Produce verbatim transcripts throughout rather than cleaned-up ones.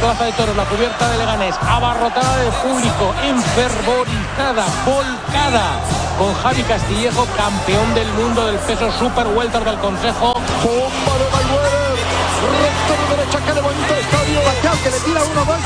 Plaza de Toros, la cubierta de Leganés, abarrotada de público, enfervorizada, volcada, con Javi Castillejo, campeón del mundo del peso super welter del Consejo. Bomba de Mayweather, recto de derecha, que de bonito estadio, Pacquiao, que le tira uno más.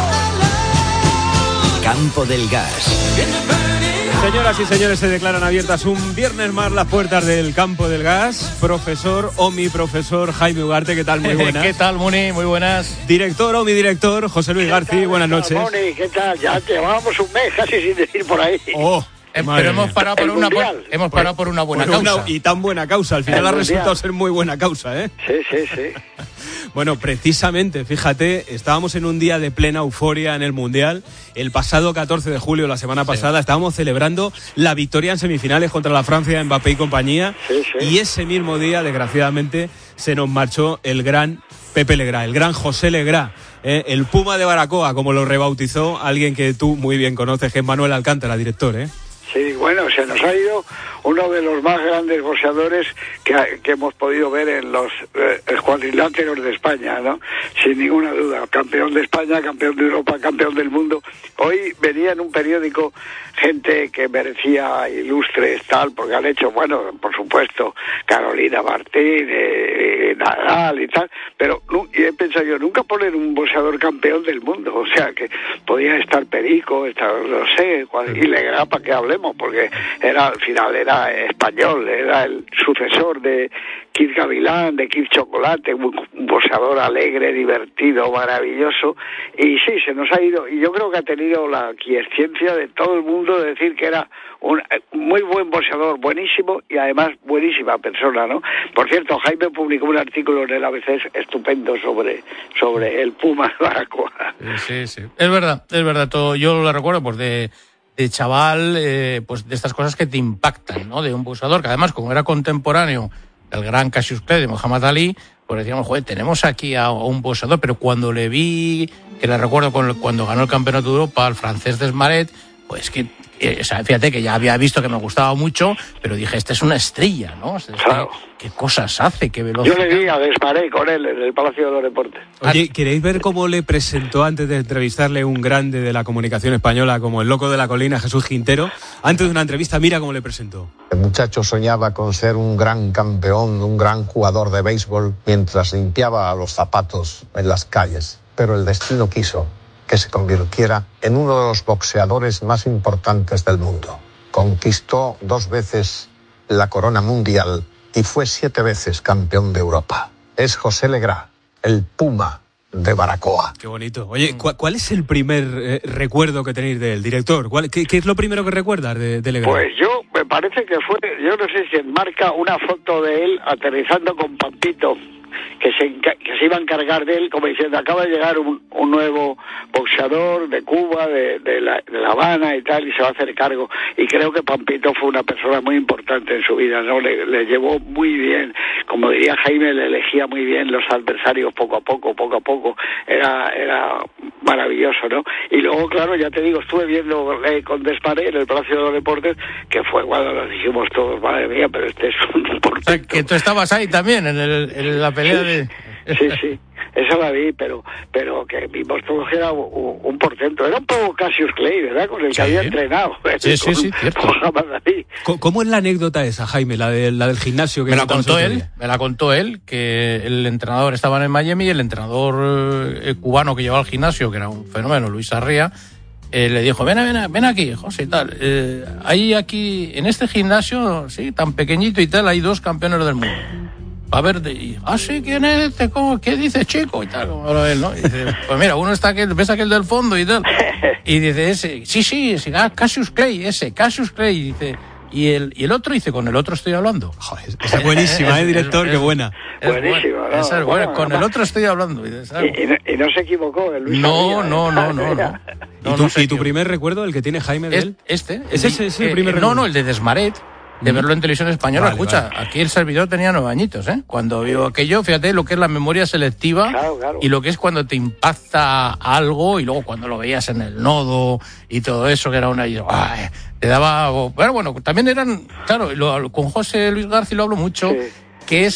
Campo del Gas. Señoras y señores, se declaran abiertas un viernes más las puertas del Campo del Gas. Profesor o mi profesor Jaime Ugarte, ¿qué tal? Muy buenas. ¿Qué tal, Muni? Muy buenas. Director o mi director José Luis García, buenas noches. Muni, ¿qué tal? Ya llevábamos un mes casi sin decir por ahí. Oh, eh, pero hemos parado por una, por, hemos parado por una buena por causa. Una, y tan buena causa, al final ha resultado ser muy buena causa, ¿eh? Sí, sí, sí. Bueno, precisamente, fíjate, estábamos en un día de plena euforia en el Mundial. El pasado catorce de julio, la semana pasada, sí. estábamos celebrando la victoria en semifinales contra la Francia, Mbappé y compañía. Sí, sí. Y ese mismo día, desgraciadamente, se nos marchó el gran Pepe Legrá, el gran José Legrá, eh, el Puma de Baracoa, como lo rebautizó alguien que tú muy bien conoces, que es Manuel Alcántara, director, ¿eh? Sí, bueno, se nos ha ido uno de los más grandes boxeadores que, que hemos podido ver en los eh, cuadriláteros de España, ¿no? Sin ninguna duda. Campeón de España, campeón de Europa, campeón del mundo. Hoy venía en un periódico gente que merecía ilustres, tal, porque han hecho, bueno, por supuesto, Carolina Martín, eh, Nadal y tal, pero y he pensado yo, nunca poner un boxeador campeón del mundo, o sea, que podía estar Perico, estar, no sé, y Legrá, para que hablemos, porque era al final era español, era el sucesor de Kid Gavilán, de Kid Chocolate, un, un boxeador alegre, divertido, maravilloso, y sí, se nos ha ido, y yo creo que ha tenido la aquiescencia de todo el mundo de decir que era un muy buen boxeador, buenísimo, y además buenísima persona, ¿no? Por cierto, Jaime publicó un artículo en el A B C estupendo sobre, sobre el Puma de Baracoa. Sí, sí, es verdad, es verdad, todo, yo lo recuerdo pues de de chaval, eh, pues de estas cosas que te impactan, ¿no? De un boxeador que además, como era contemporáneo del gran Cassius Clay de Muhammad Ali, pues decíamos, joder, tenemos aquí a, a un boxeador, pero cuando le vi, que le recuerdo cuando ganó el Campeonato de Europa, al francés Desmaret, pues que, eh, o sea, fíjate que ya había visto que me gustaba mucho, pero dije, esta es una estrella, ¿no? O sea, claro. ¿Qué cosas hace? ¿Qué velocidad? Yo le vi a Desmaret con él en el Palacio de los Deportes. Oye, ¿queréis ver cómo le presentó antes de entrevistarle un grande de la comunicación española como el loco de la colina, Jesús Quintero? Antes de una entrevista, mira cómo le presentó. El muchacho soñaba con ser un gran campeón, un gran jugador de béisbol, mientras limpiaba los zapatos en las calles. Pero el destino quiso que se convirtiera en uno de los boxeadores más importantes del mundo. Conquistó dos veces la corona mundial y fue siete veces campeón de Europa. Es José Legrá, el Puma de Baracoa. Qué bonito. Oye, ¿cu- ¿cuál es el primer eh, recuerdo que tenéis del director? ¿Cuál, qué, ¿Qué es lo primero que recuerdas de, de Legrá? Pues yo, me parece que fue, yo no sé si enmarca una foto de él aterrizando con Pampito, que se, que se iba a encargar de él, como diciendo, acaba de llegar un, un nuevo boxeador de Cuba, de, de, la, de La Habana y tal, y se va a hacer cargo. Y creo que Pampito fue una persona muy importante en su vida, ¿no? Le, le llevó muy bien, como diría Jaime, le elegía muy bien los adversarios poco a poco, poco a poco. Era era maravilloso, ¿no? Y luego, claro, ya te digo, estuve viendo eh, con Desmaret en el Palacio de los Deportes, que fue cuando nos dijimos todos, madre mía, pero este es un portento. O sea, que tú estabas ahí también, en, el, en la pelea de... Sí, sí, esa la vi, pero pero que vimos todos que era un, un portento. Era un poco Cassius Clay, ¿verdad? Con el Sí. que había entrenado. Sí, sí, con, sí, cierto. con Muhammad Ali. ¿Cómo, ¿Cómo es la anécdota esa, Jaime, la, de, la del gimnasio? Que Me la contamos contó otro él, día? me la contó él, que el entrenador estaba en Miami y el entrenador eh, cubano que llevaba al gimnasio, que era un fenómeno, Luis Arría, eh, le dijo, ven, ven, ven aquí, José, y tal. Eh, hay aquí, en este gimnasio, sí, tan pequeñito y tal, hay dos campeones del mundo. A ver, de, y, ah, sí, ¿quién es este? ¿Cómo? ¿Qué dice, chico? Y tal, como él, ¿no? Y dice, pues mira, uno está aquel, ves aquel del fondo y tal. Y dice, ese, sí, sí, ese, ah, Cassius Clay, ese, Cassius Clay, y dice, y el, y el otro dice, con el otro estoy hablando. Joder, esa es buenísima, ¿eh, director? Es- Qué es- buena. Es Buenísimo, buena, ¿no? esa es buena, Bueno, con el además- otro estoy hablando. Y, dices, ah, Y, y, no, y no se equivocó, el Luis no, Arría, no, ¿eh? no, no, no. ¿Y, No, tu, no sé y tu qué- primer recuerdo, el que tiene Jaime de Es- él? Este. ¿Es ese, es el primer eh, recuerdo? No, no, el de Desmaret, de Mm. verlo en televisión española. Vale, Escucha, vale. aquí el servidor tenía nueve añitos, ¿eh? Cuando vio aquello, fíjate lo que es la memoria selectiva Claro, claro. y lo que es cuando te impacta algo y luego cuando lo veías en el nodo y todo eso, que era una... y, ay, te daba... Bueno, bueno, también eran... Claro, lo- con José Luis García lo hablo mucho, Sí. que es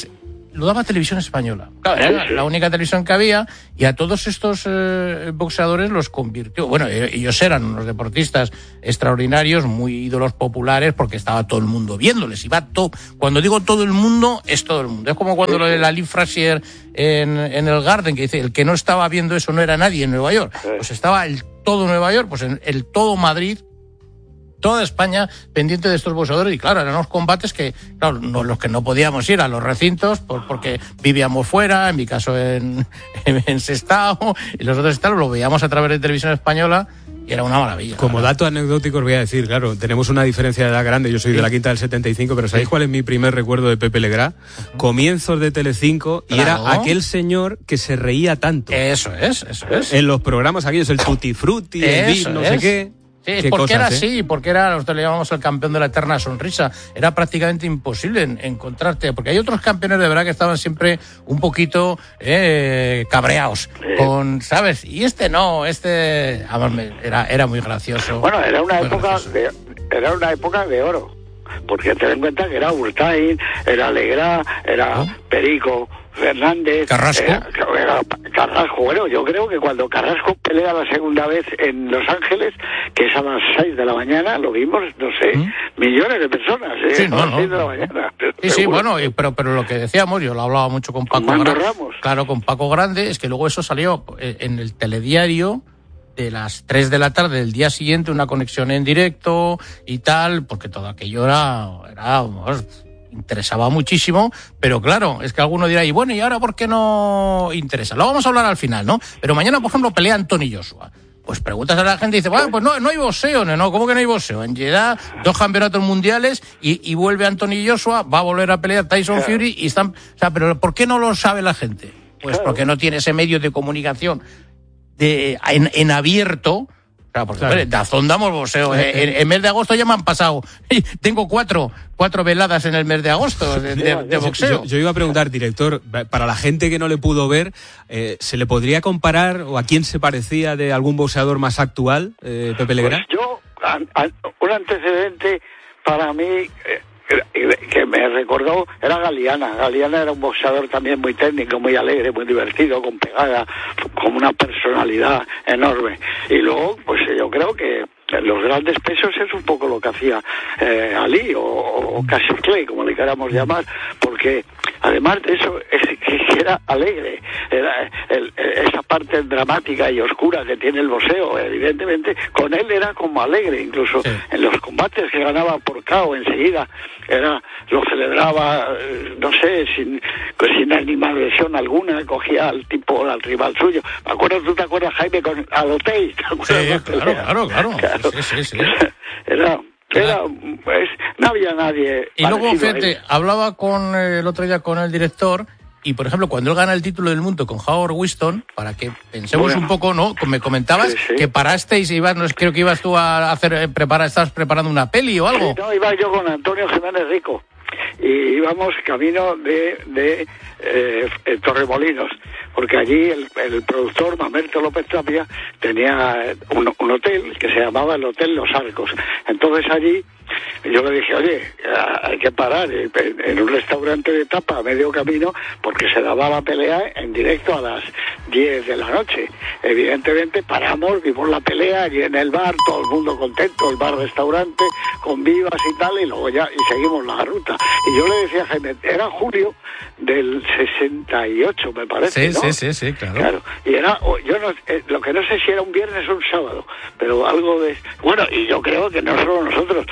lo daba Televisión Española. Claro, era la única televisión que había, y a todos estos eh, boxeadores los convirtió. Bueno, ellos eran unos deportistas extraordinarios, muy ídolos populares, porque estaba todo el mundo viéndoles. Iba todo. Cuando digo todo el mundo, es todo el mundo. Es como cuando lo de la Lee Frazier en, en el Garden, que dice, el que no estaba viendo eso no era nadie en Nueva York. Pues estaba el todo Nueva York, pues en el todo Madrid, toda España pendiente de estos boxeadores. Y claro, eran unos combates que, claro, no, los que no podíamos ir a los recintos por, porque vivíamos fuera, en mi caso en, en, en Sestao, y los otros estados lo veíamos a través de Televisión Española, y era una maravilla. Como ¿verdad? Dato anecdótico os voy a decir, claro, tenemos una diferencia de edad grande, yo soy sí. de la quinta del setenta y cinco, pero ¿sabéis sí. cuál es mi primer recuerdo de Pepe Legrá? Uh-huh. Comienzos de Telecinco, claro. y era aquel señor que se reía tanto. Eso es, eso es. En los programas aquellos, el Tutti Frutti, el Big, no sé qué. Sí, porque cosas, era así, ¿eh? Porque era, nosotros le llamamos el campeón de la eterna sonrisa. Era prácticamente imposible en, encontrarte, porque hay otros campeones de verdad que estaban siempre un poquito eh, cabreados, con, ¿sabes? Y este no, este además, era, era muy gracioso. Bueno, era una época de, era una época de oro, porque ten en cuenta que era Urtain, era Legrá, era ¿Oh? Perico Fernández, Carrasco. Era, era Carrasco. Bueno, yo creo que cuando Carrasco pelea la segunda vez en Los Ángeles, que es a las seis de la mañana, lo vimos, no sé, ¿Mm? millones de personas, ¿eh? Sí, no, a las no. seis de la mañana. Sí, sí, bueno, pero, pero lo que decíamos, yo lo hablaba mucho con Paco con Grande. Ramos. Claro, con Paco Grande, es que luego eso salió en el telediario de las tres de la tarde del día siguiente, una conexión en directo y tal, porque todo aquello era, era vamos, interesaba muchísimo, pero claro, es que alguno dirá, y bueno, ¿y ahora por qué no interesa? Lo vamos a hablar al final, ¿no? Pero mañana, por ejemplo, pelea Anthony Joshua. Pues preguntas a la gente y dice, bueno, pues no, no hay boxeo, no, no, ¿cómo que no hay boxeo? En Jeddah, dos campeonatos mundiales y, y vuelve Anthony Joshua, va a volver a pelear Tyson claro. Fury y están, o sea, pero ¿por qué no lo sabe la gente? Pues claro. porque no tiene ese medio de comunicación de, en, en abierto. Claro, porque claro. Dazón damos boxeo. Eh, eh. En, en mes de agosto ya me han pasado. Tengo cuatro, cuatro veladas en el mes de agosto de, de, de boxeo. Yo, yo iba a preguntar, director, para la gente que no le pudo ver, eh, ¿se le podría comparar o a quién se parecía de algún boxeador más actual, eh, Pepe Legrá? Pues yo, a, a, un antecedente para mí eh, que me recordó era Galeana. Galeana era un boxeador también muy técnico, muy alegre, muy divertido, con pegada, con una personalidad enorme. Y luego, pues yo creo que los grandes pesos es un poco lo que hacía eh, Ali o, o Cassius Clay, como le queramos llamar, porque además de eso es, que era alegre, era el, esa parte dramática y oscura que tiene el boxeo, evidentemente con él era como alegre, incluso sí. en los combates que ganaba por K O enseguida era lo celebraba, no sé, sin sin animación alguna, cogía al tipo, al rival suyo. Me acuerdo, ¿tú te acuerdas, Jaime, con Alotei? ¿Te acuerdas? Sí, claro, claro, claro, claro. Sí, sí, sí. Era, era, pues, no había nadie. Y luego, fíjate, hablaba con el otro día con el director, y por ejemplo, cuando él gana el título del mundo con Howard Winston, para que pensemos bueno. un poco, ¿no? Me comentabas sí, sí. que parasteis, ibas, no, creo que ibas tú a hacer, preparar, estabas preparando una peli o algo. Sí, no, iba yo con Antonio Jiménez Rico. Y íbamos camino de, de eh, Torremolinos, porque allí el, el productor Mamerto López Tapia tenía un, un hotel que se llamaba el Hotel Los Arcos. Entonces allí yo le dije, oye, hay que parar en un restaurante de tapa a medio camino, porque se daba la pelea en directo a las diez de la noche. Evidentemente paramos, vimos la pelea allí en el bar, todo el mundo contento, el bar-restaurante, con vivas y tal, y luego ya, y seguimos la ruta. Y yo le decía a Jaime, era julio del sesenta y ocho, me parece, sí, ¿no? Sí, sí, sí, claro. Claro, y era, yo no, eh, lo que no sé si era un viernes o un sábado, pero algo de... Bueno, y yo creo que no solo nosotros,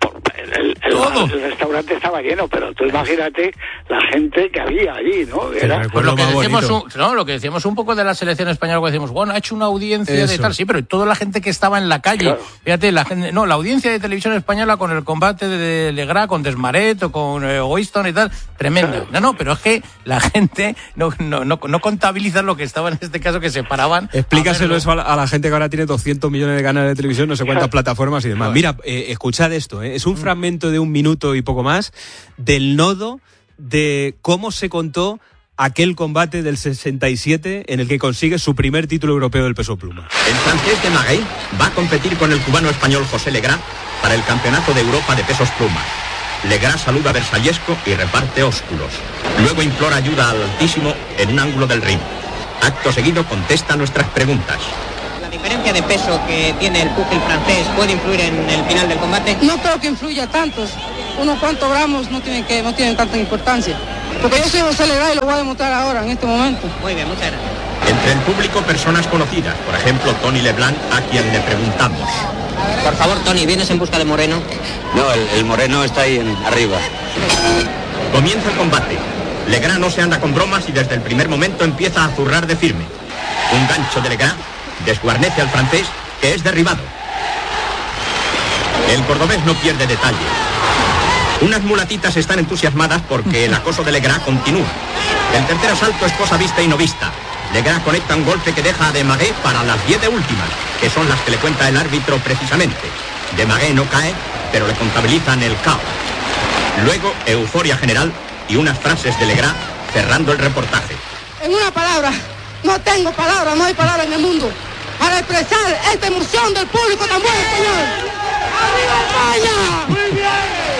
el, el, el, el restaurante estaba lleno, pero tú imagínate la gente que había allí, ¿no? Era, pues lo que decíamos un, no, lo que decíamos un poco de la selección española, que decíamos, bueno, ha hecho una audiencia Eso. de tal, sí, pero toda la gente que estaba en la calle, claro. fíjate, la gente, no, la audiencia de Televisión Española con el combate de Legrá, con Desmaret o con eh, Winston y tal, tremendo. Claro. No, no, pero es que la gente no, no, no, no contabiliza lo que estaba en este caso, que se paraban. Explícaselo eso a la, a la gente que ahora tiene doscientos millones de canales de televisión, no sé cuántas plataformas y demás. Mira, eh, escuchad esto, eh, es un fragmento de un minuto y poco más del nodo de cómo se contó aquel combate del sesenta y siete en el que consigue su primer título europeo del peso pluma. El francés de Magaí va a competir con el cubano español José Legrá para el Campeonato de Europa de pesos pluma. Legrand saluda a Versallesco y reparte ósculos. Luego implora ayuda al Altísimo en un ángulo del ring. Acto seguido contesta nuestras preguntas. ¿La diferencia de peso que tiene el púgil francés puede influir en el final del combate? No creo que influya tantos. Unos cuantos gramos no tienen, que, no tienen tanta importancia. Porque yo soy José Legrand y lo voy a demostrar ahora, en este momento. Muy bien, muchas gracias. Entre el público, personas conocidas. Por ejemplo, Tony Leblanc, a quien le preguntamos. Por favor, Tony, ¿vienes en busca de Moreno? No, el, el Moreno está ahí en, arriba. Comienza el combate. Legrand no se anda con bromas y desde el primer momento empieza a zurrar de firme. Un gancho de Legrand desguarnece al francés, que es derribado. El cordobés no pierde detalle. Unas mulatitas están entusiasmadas porque el acoso de Legrand continúa. El tercer asalto es cosa vista y no vista. Legrand conecta un golpe que deja a Desmarais para las diez de últimas, que son las que le cuenta el árbitro precisamente. Desmarais no cae, pero le contabilizan el caos. Luego, euforia general y unas frases de Legrand cerrando el reportaje. En una palabra, no tengo palabras, no hay palabras en el mundo para expresar esta emoción del público tan bueno, señor. ¡Arriba España! ¡Muy bien!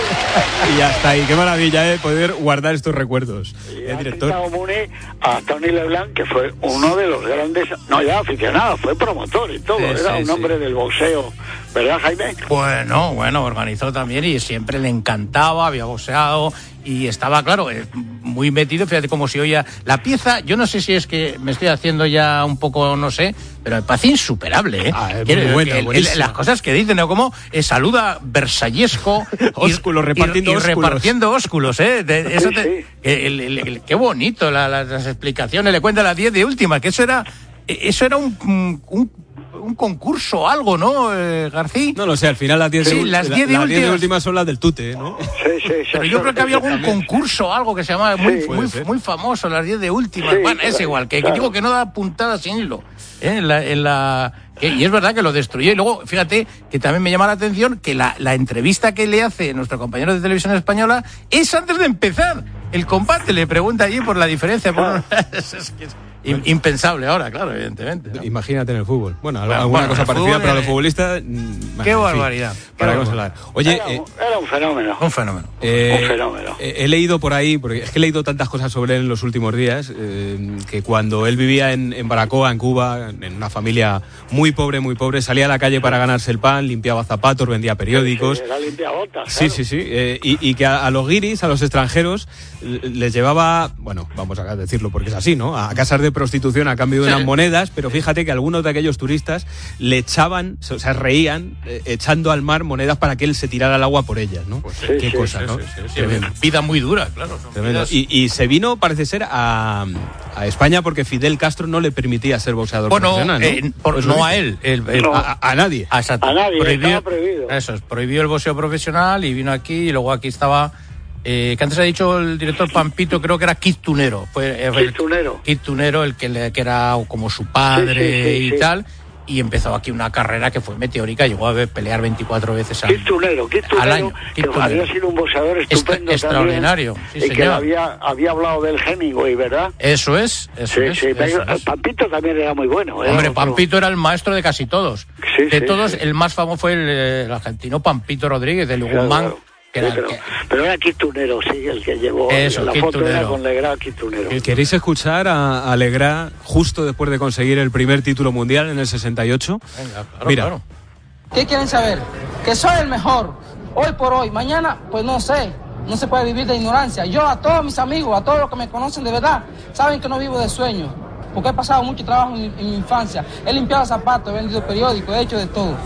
Y hasta ahí, qué maravilla, ¿eh? Poder guardar estos recuerdos. Y el director. Une a Tony Leblanc, que fue uno de los grandes, no ya aficionado, fue promotor y todo, sí, era sí, un sí. hombre del boxeo, ¿verdad, Jaime? Bueno, bueno, organizó también y siempre le encantaba, había boxeado y estaba, claro, muy metido, fíjate cómo se oía la pieza. Yo no sé si es que me estoy haciendo ya un poco, no sé, pero me parece insuperable, ¿eh? Ah, es Quiero, muy buena, que el- buenísima. el- las cosas que dicen, ¿no? Como eh, saluda Versallesco y- Ósculos, y- repartiendo y, ósculos. repartiendo ósculos, ¿eh? De- eso Sí, te- sí. el- el- el- qué bonito la- la- las explicaciones, le cuenta las diez de última, que eso era, eso era un, un, un concurso, algo, ¿no, eh, García? No lo sé, al final las diez Sí, de, las la- diez de las diez de últimas. últimas son las del Tute, ¿no? Sí, sí, sí. Pero yo creo que había algún concurso, algo que se llamaba muy, Sí, muy, puede ser. muy famoso, las diez de última. Sí, Bueno, es claro, igual, que, que claro. digo que no da puntada sin hilo. ¿eh? En la, en la, que- y es verdad que lo destruyó. Y luego, fíjate, que también me llama la atención que la, la entrevista que le hace nuestro compañero de televisión española es antes de empezar el combate. Le pregunta allí por la diferencia. Por... es, es que es im- impensable ahora, claro, evidentemente, ¿no? Imagínate en el fútbol. Bueno, Bueno, alguna bueno, cosa el parecida, fútbol, pero a los eh, futbolistas. mm, Qué bueno, en fin, barbaridad. para Qué que vamos a hablar. Oye, era, eh, un, era un fenómeno. Un fenómeno. Eh, Un fenómeno. eh, he leído por ahí, porque es que he leído tantas cosas sobre él en los últimos días, eh, que cuando él vivía en, en Baracoa, en Cuba, en una familia muy pobre, muy pobre, salía a la calle para ganarse el pan, limpiaba zapatos, vendía periódicos. Sí, era limpiabotas, Sí, claro. sí, sí. eh, y, y que a, a los guiris, a los extranjeros, l- les llevaba, bueno, vamos a decirlo porque es así, ¿no? A casas de prostitución a cambio de Sí. unas monedas, pero fíjate que algunos de aquellos turistas le echaban, o sea, reían, eh, echando al mar monedas para que él se tirara al agua por ellas, ¿no? sí, Qué sí, cosa, Sí, ¿no? sí, sí, sí. Tremendo. Vida muy dura, claro. son Tremendo. vidas- Y, y se vino, parece ser, a, a España porque Fidel Castro no le permitía ser boxeador Bueno, profesional, ¿no? eh, por- Pues lo no a dice. él. el- el- No. A, a- a nadie. Ah, exacto. A nadie, estaba prohibido. Eso es, prohibió el boxeo profesional y vino aquí y luego aquí estaba, eh, que antes ha dicho el director Pampito, creo que era Kid Tunero. Fue, eh, el- Kid Tunero. Kid Tunero, el que, le- que era como su padre Sí, sí, sí, y sí. tal. Y empezó aquí una carrera que fue meteórica, llegó a ver pelear veinticuatro veces al, Kid Tunero, Kid al Tunero, año. Kid que Tunero. había sido un boxeador estupendo Extra- extraordinario, también, sí, y que señor. había, había hablado del Hemingway, ¿verdad? Eso es, eso Sí, es. sí, eso pero es. Pampito también era muy bueno. era Hombre, otro- Pampito era el maestro de casi todos. Sí, de sí, todos, sí. el más famoso fue el, eh, el argentino Pampito Rodríguez, del Claro, Guzmán. claro. Que Sí, era el pero, que- pero era Kid Tunero, sí, el que llevó Eso, la Kid foto era Tunero. con Legrand, Kid Tunero. ¿Queréis escuchar a, a Legrand justo después de conseguir el primer título mundial en el sesenta y ocho? Venga, claro, Mira. claro. ¿Qué quieren saber? Que soy el mejor. Hoy por hoy, mañana, pues no sé. No se puede vivir de ignorancia. Yo a todos mis amigos, a todos los que me conocen de verdad, saben que no vivo de sueños. Porque he pasado mucho trabajo en mi, en mi infancia. He limpiado zapatos, he vendido periódicos, he hecho de todo.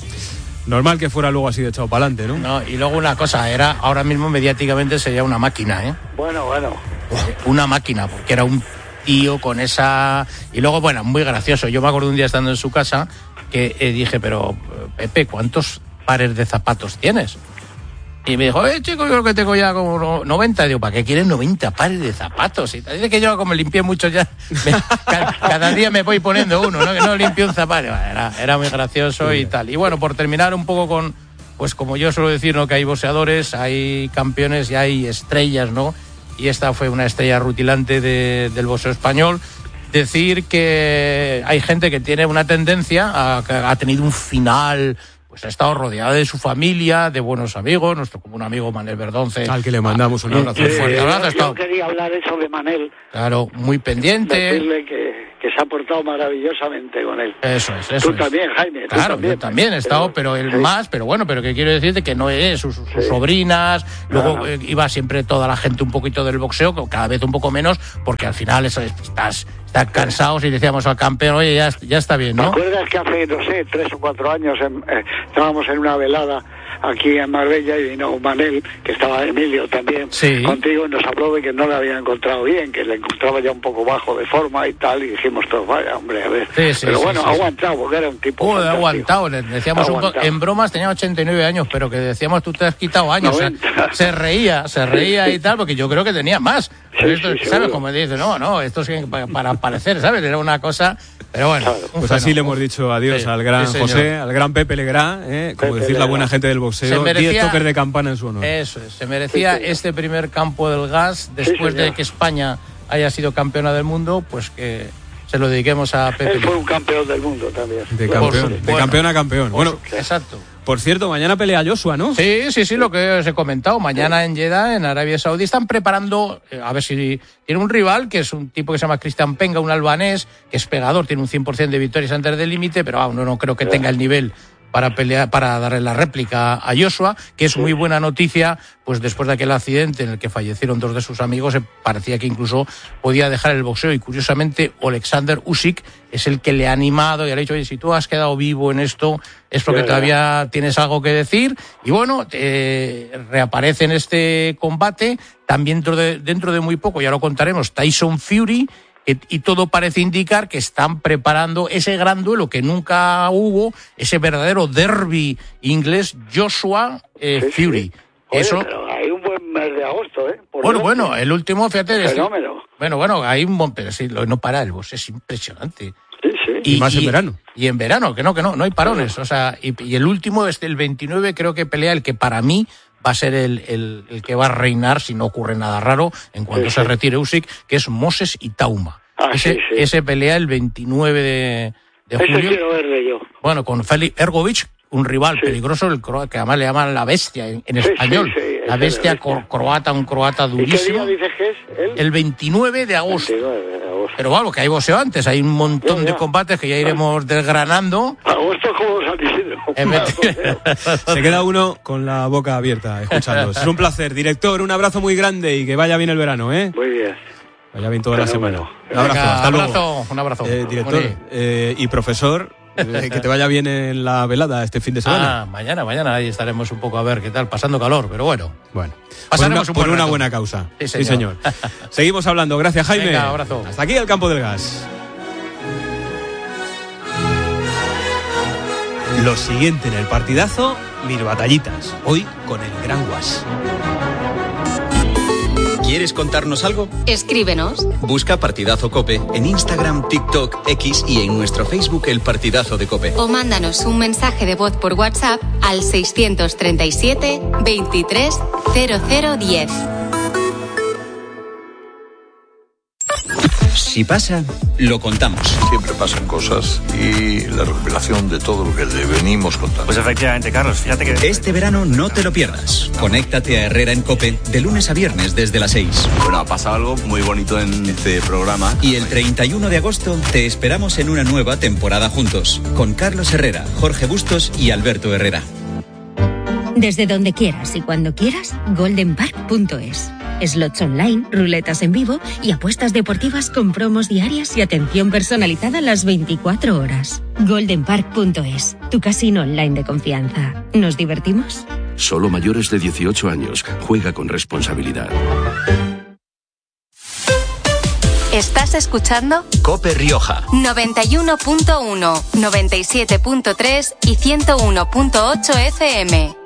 Normal que fuera luego así de echado para adelante, ¿no? No, y luego una cosa, era ahora mismo mediáticamente sería una máquina, ¿eh? Bueno, bueno. Una máquina, porque era un tío con esa... Y luego, bueno, muy gracioso. Yo me acuerdo un día estando en su casa que eh, dije, pero Pepe, ¿cuántos pares de zapatos tienes? Y me dijo, eh, chico, yo creo que tengo ya como no- noventa. Y digo, ¿para qué quieres noventa pares de zapatos? Y tal. Dice que yo, como limpié mucho ya, me- ca- cada día me voy poniendo uno, ¿no? Que no limpio un zapato. Bueno, Era, era muy gracioso y tal. Y bueno, por terminar un poco con, pues como yo suelo decir, ¿no? Que hay boxeadores, hay campeones y hay estrellas, ¿no? Y esta fue una estrella rutilante de- del boxeo español. Decir que hay gente que tiene una tendencia a que ha tenido un final pues ha estado rodeado de su familia, de buenos amigos, nuestro común amigo Manel Verdonce. Al que le mandamos un abrazo. Eh, Un fuerte abrazo. yo, Ha estado, yo quería hablar eso de Manel. claro, muy pendiente. Decirle que, que se ha portado maravillosamente con él. Eso es, eso Tú es. también, Jaime. Tú Claro, también. yo también he estado, pero él sí. más, pero bueno, pero que quiero decirte que no es sus, sus Sí. sobrinas, luego Claro. eh, iba siempre toda la gente un poquito del boxeo, cada vez un poco menos, porque al final eso es, estás, estás cansados y decíamos al campeón, oye, ya, ya está bien, ¿Te ¿no? acuerdas que hace, no sé, tres o cuatro años en, eh, estábamos en una velada aquí en Marbella y vino Manel, que estaba Emilio también, Sí. contigo, y nos habló de que no le había encontrado bien, que le encontraba ya un poco bajo de forma y tal, y dijimos todos, vaya, hombre, a ver. Sí, sí, pero sí, bueno, sí, ha sí. aguantado, porque era un tipo Joder, fantástico. aguantado, le decíamos un po- Aguantado. en bromas tenía ochenta y nueve años, pero que decíamos tú te has quitado años, o sea, noventa. se reía, se reía y tal, porque yo creo que tenía más. Pero Sí, esto, sí, ¿sabes? seguro. Como dice, no, no, esto es que pa- para aparecer, ¿sabes? Era una cosa, pero bueno. Claro. un Pues así fenómeno. le hemos dicho adiós Sí, al gran sí, señor. José, al gran Pepe Legrá, ¿eh? como Pepe decir la Legrá. buena gente del Se boxeo, merecía- diez toques de campana en su honor. Eso es, se merecía Sí, señor. este primer campo del gas, después Sí, de señor. que España haya sido campeona del mundo, pues que se lo dediquemos a Pepe. Él fue un campeón del mundo también. De Por campeón, su- de bueno. campeón a campeón. Bueno, Exacto. por cierto, mañana pelea Joshua, ¿no? Sí, sí, sí, lo que os he comentado. Mañana en Jeddah, en Arabia Saudí, están preparando, eh, a ver si tiene un rival, que es un tipo que se llama Cristian Penga, un albanés, que es pegador, tiene un cien por ciento de victorias antes del límite, pero vamos, no, no creo que tenga el nivel para pelear, para darle la réplica a Joshua, que es muy buena noticia, pues después de aquel accidente en el que fallecieron dos de sus amigos, eh, parecía que incluso podía dejar el boxeo, y curiosamente Alexander Usyk es el que le ha animado y le ha dicho, oye, si tú has quedado vivo en esto, es porque Ya, ya. todavía tienes algo que decir, y bueno, eh, reaparece en este combate, también dentro de, dentro de muy poco, ya lo contaremos, Tyson Fury, eh, y todo parece indicar que están preparando ese gran duelo que nunca hubo, ese verdadero derbi inglés, Joshua eh, Sí, sí. Fury. Oye, Eso, pero hay un buen mes de agosto, ¿eh? Por bueno, delante. bueno, el último, fíjate, es- Fenómeno. bueno, bueno, hay un buen, pero sí, lo- no para el box, es impresionante. Sí, sí. Y más en verano. Y en verano, que no, que no, no hay parones. O sea, y, y el último, desde el veintinueve, creo que pelea el que para mí va a ser el, el, el que va a reinar, si no ocurre nada raro, en cuanto Sí, se sí. retire Usyk, que es Moses Itauma. Ah, ese, sí, sí. ese pelea el veintinueve de, de Ese julio. quiero verle yo. Bueno, con Félix Ergovic, un rival Sí. peligroso, el croa- que además le llaman la bestia en, en Sí, español. sí, sí, la ese bestia, es la bestia. cro- croata, un croata ¿Y qué durísimo. día dices que es? ¿El? El veintinueve de agosto. veintinueve de agosto. Pero bueno, que hay boxeo antes, hay un montón Ya, ya. de combates que ya iremos desgranando. Agosto es como San Isidro. Efectivamente. Se queda uno con la boca abierta escuchando. Es un placer. Director, un abrazo muy grande y que vaya bien el verano, ¿eh? Muy bien. Vaya bien toda la Fenómeno. semana. Un abrazo, Venga, hasta luego. abrazo, un abrazo. Eh, director Moni. eh, y profesor, eh, que te vaya bien en la velada este fin de semana. Ah, mañana, mañana ahí estaremos un poco a ver qué tal, pasando calor, pero bueno. Bueno, por Pasaremos una, un por buen una rato. buena causa. Sí, Sí, señor. señor. Seguimos hablando. Gracias, Jaime. Venga, abrazo. Hasta aquí el Campo del Gas. Lo siguiente en el partidazo, mis batallitas. Hoy con el Gran Guas. ¿Quieres contarnos algo? Escríbenos. Busca Partidazo Cope en Instagram, TikTok, X y en nuestro Facebook El Partidazo de Cope. O mándanos un mensaje de voz por WhatsApp al seiscientos treinta y siete veintitrés cero cero diez. Si pasa, lo contamos. Siempre pasan cosas y la recopilación de todo lo que le venimos contando. Pues efectivamente, Carlos, fíjate que... Este verano no te lo pierdas. Conéctate a Herrera en Cope de lunes a viernes desde las seis. Bueno, ha pasado algo muy bonito en este programa. Y el treinta y uno de agosto te esperamos en una nueva temporada juntos, con Carlos Herrera, Jorge Bustos y Alberto Herrera. Desde donde quieras y cuando quieras, golden park punto es. Slots online, ruletas en vivo y apuestas deportivas con promos diarias y atención personalizada las veinticuatro horas. golden park punto es, tu casino online de confianza. ¿Nos divertimos? Solo mayores de dieciocho años. Juega con responsabilidad. ¿Estás escuchando? Cope Rioja. noventa y uno punto uno, noventa y siete punto tres y ciento uno punto ocho F M.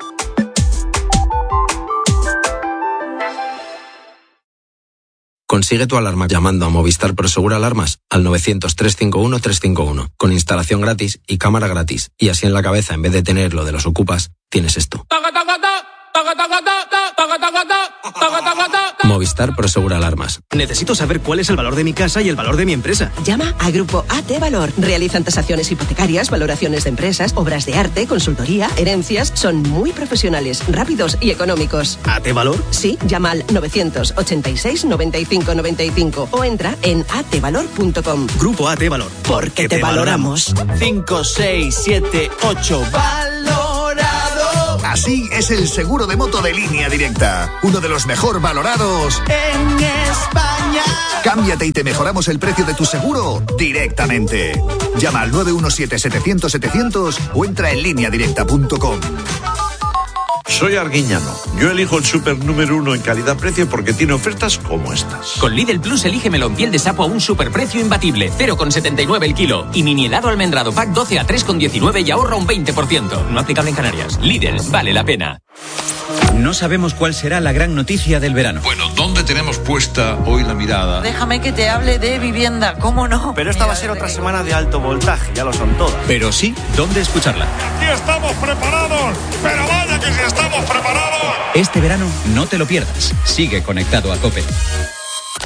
Consigue tu alarma llamando a Movistar Prosegur Alarmas al novecientos, trescientos cincuenta y uno, trescientos cincuenta y uno, con instalación gratis y cámara gratis. Y así en la cabeza, en vez de tener lo de los ocupas, tienes esto. Movistar Prosegura Alarmas. Necesito saber cuál es el valor de mi casa y el valor de mi empresa. Llama a Grupo A T Valor. Realizan tasaciones hipotecarias, valoraciones de empresas, obras de arte, consultoría, herencias. Son muy profesionales, rápidos y económicos. ¿A T Valor? Sí, llama al novecientos ochenta y seis noventa y cinco noventa y cinco o entra en a t valor punto com. Grupo A T Valor. Porque te valoramos. cinco, seis, siete, ocho. Valorado. Así es el seguro de moto de Línea Directa. Uno de los mejor valorados en España. Cámbiate y te mejoramos el precio de tu seguro directamente. Llama al nueve uno siete, setecientos, setecientos o entra en línea directa punto com. Soy Arguiñano. Yo elijo el súper número uno en calidad-precio porque tiene ofertas como estas. Con Lidl Plus elige melón piel de sapo a un superprecio imbatible, cero coma setenta y nueve el kilo. Y mini helado almendrado pack doce a tres coma diecinueve y ahorra un veinte por ciento. No aplicable en Canarias. Lidl, vale la pena. No sabemos cuál será la gran noticia del verano. Bueno, ¿dónde tenemos puesta hoy la mirada? Déjame que te hable de vivienda, ¿cómo no? Pero esta va a ser otra semana de alto voltaje, ya lo son todas. Pero sí, ¿dónde escucharla? Aquí estamos preparados, pero vaya que si estamos preparados. Este verano no te lo pierdas. Sigue conectado a COPE.